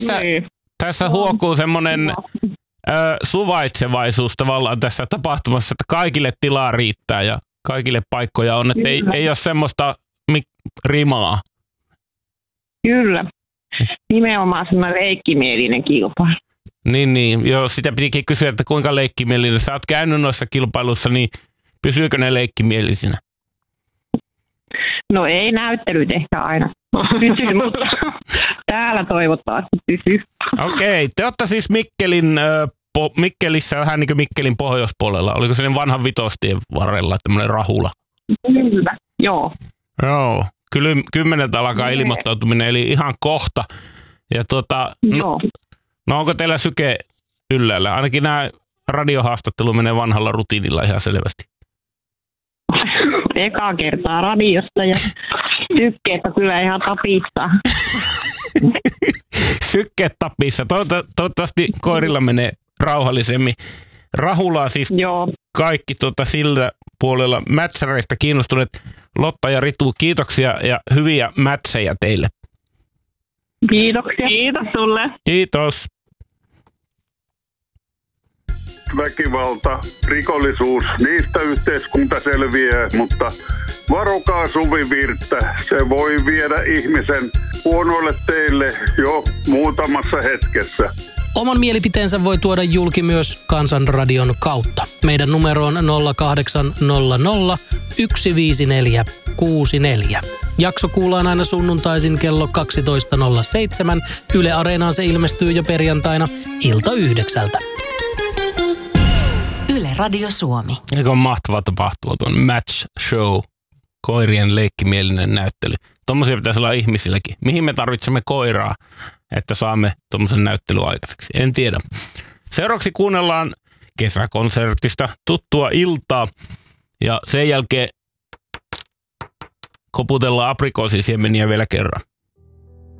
Tässä huokuu semmoinen suvaitsevaisuus tavallaan tässä tapahtumassa, että kaikille tilaa riittää ja kaikille paikkoja on, että ei ole semmoista rimaa. Kyllä. Nimenomaan semmoinen leikkimielinen kilpailu. Niin. Joo, sitä pitikin kysyä, että kuinka leikkimielinen. Sä oot käynyt noissa kilpailuissa, niin pysyykö ne leikkimielisinä? No ei näyttelyt ehkä aina pysy, mutta täällä toivottavasti pysyy. Okei, te olette siis Mikkelissä vähän niin kuin Mikkelin pohjoispuolella. Oliko se vanhan Vitostien varrella tämmöinen rahula? Kyllä, joo. Joo, kyllä 10 alkaa ilmoittautuminen, eli ihan kohta. Ja no onko teillä syke yllällä? Ainakin nämä radiohaastattelu menee vanhalla rutiinilla ihan selvästi. Ekaa kertaa radiosta ja sykkeet on kyllä ihan tapissa. Sykkeet tapissa. Toivottavasti koirilla menee rauhallisemmin. Rahulaa siis kaikki siltä puolella mätsäreistä kiinnostuneet. Lotta ja Ritu, kiitoksia ja hyviä mätsejä teille. Kiitoksia. Kiitos sulle. Kiitos. Väkivalta, rikollisuus, niistä yhteiskunta selviää, mutta varokaa suvivirttä. Se voi viedä ihmisen huonoille teille jo muutamassa hetkessä. Oman mielipiteensä voi tuoda julki myös Kansanradion kautta. Meidän numero on 0800 15464. Jakso kuullaan aina sunnuntaisin kello 12.07. Yle Areenaan se ilmestyy jo perjantaina ilta 9. Yle Radio Suomi. Eikö on mahtavaa tapahtua tuon Match Show, koirien leikkimielinen näyttely. Tommosia pitäisi olla ihmisilläkin. Mihin me tarvitsemme koiraa, että saamme tommosen näyttelyn aikaiseksi? En tiedä. Seuraavaksi kuunnellaan kesäkonsertista tuttua iltaa ja sen jälkeen koputellaan aprikoosisiemeniä vielä kerran.